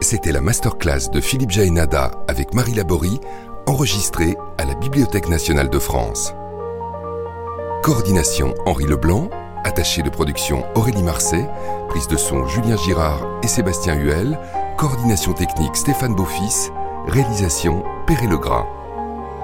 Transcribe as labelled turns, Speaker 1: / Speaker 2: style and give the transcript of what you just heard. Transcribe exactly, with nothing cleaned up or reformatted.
Speaker 1: C'était la masterclass de Philippe Jaénada avec Marie Laborie, enregistrée à la Bibliothèque nationale de France. Coordination Henri Leblanc, attaché de production Aurélie Marcet, prise de son Julien Girard et Sébastien Huel, coordination technique Stéphane Beaufils, réalisation Perret Legras.